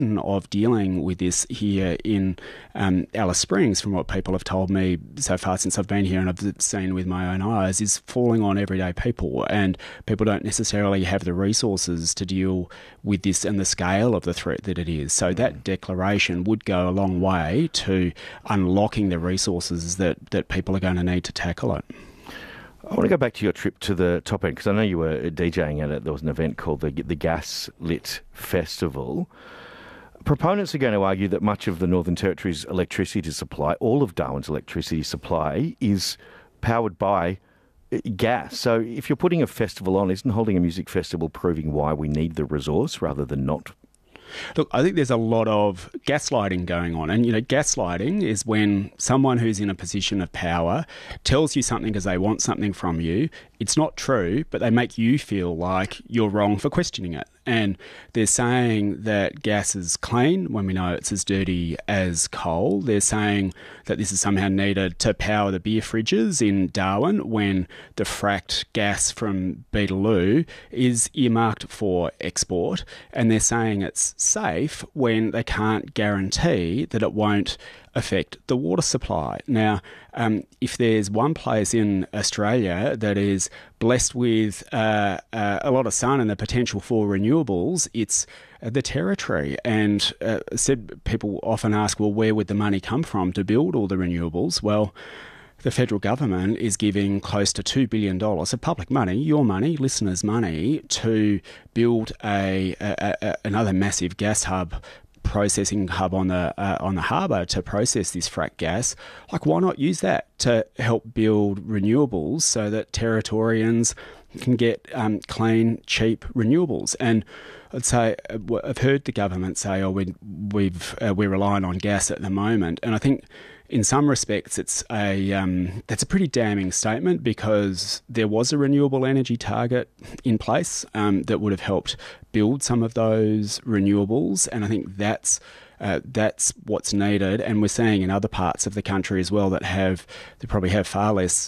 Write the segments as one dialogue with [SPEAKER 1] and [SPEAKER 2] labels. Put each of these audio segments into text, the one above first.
[SPEAKER 1] of dealing with this here in Alice Springs, from what people have told me so far since I've been here and I've seen with my own eyes, is falling on everyday people, and people don't necessarily have the resources to deal with this and the scale of the threat that it is. So that declaration would go a long way to unlocking the resources that people are going to need to tackle it.
[SPEAKER 2] I want to go back to your trip to the top end, because I know you were DJing at it. There was an event called the Gaslit Festival. Proponents are going to argue that much of the Northern Territory's electricity supply, all of Darwin's electricity supply, is powered by gas. So if you're putting a festival on, isn't holding a music festival proving why we need the resource rather than not?
[SPEAKER 1] Look, I think there's a lot of gaslighting going on. And, gaslighting is when someone who's in a position of power tells you something because they want something from you. It's not true, but they make you feel like you're wrong for questioning it. And they're saying that gas is clean when we know it's as dirty as coal. They're saying that this is somehow needed to power the beer fridges in Darwin when the fracked gas from Beetaloo is earmarked for export. And they're saying it's safe when they can't guarantee that it won't affect the water supply. Now, if there's one place in Australia that is blessed with a lot of sun and the potential for renewables, it's the Territory. And people often ask, well, where would the money come from to build all the renewables? Well, the federal government is giving close to $2 billion of public money, your money, listeners' money, to build another massive gas hub, processing hub on the harbour to process this frack gas. Like, why not use that to help build renewables so that Territorians can get clean, cheap renewables? And I'd say I've heard the government say, we're relying on gas at the moment, and I think in some respects that's a pretty damning statement, because there was a renewable energy target in place that would have helped build some of those renewables, and I think that's what's needed. And we're seeing in other parts of the country as well that probably have far less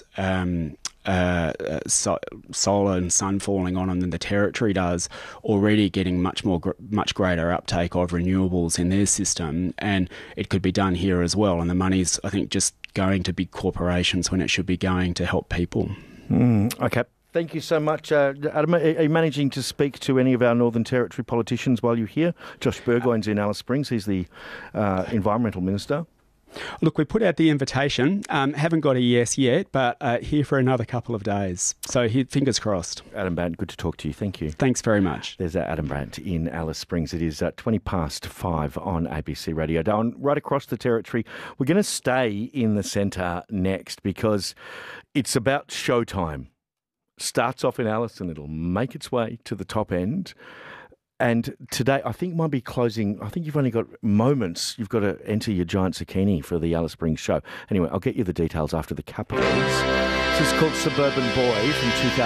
[SPEAKER 1] solar and sun falling on them than the Territory does, already getting much greater uptake of renewables in their system, and it could be done here as well. And the money's, I think, just going to big corporations when it should be going to help people.
[SPEAKER 2] Okay. Thank you so much. Adam, are you managing to speak to any of our Northern Territory politicians while you're here? Josh Burgoyne's in Alice Springs. He's the Environmental Minister.
[SPEAKER 1] Look, we put out the invitation. Haven't got a yes yet, but here for another couple of days. So fingers crossed.
[SPEAKER 2] Adam Brandt, good to talk to you. Thank you.
[SPEAKER 1] Thanks very much.
[SPEAKER 2] There's Adam Brandt in Alice Springs. It is 5:20 on ABC Radio. Down right across the Territory. We're going to stay in the centre next because it's about showtime. Starts off in Alice and it'll make its way to the top end. And today, I think might be closing. I think you've only got moments. You've got to enter your giant zucchini for the Alice Springs show. Anyway, I'll get you the details after the Capitals. This is called Suburban Boy from 2000.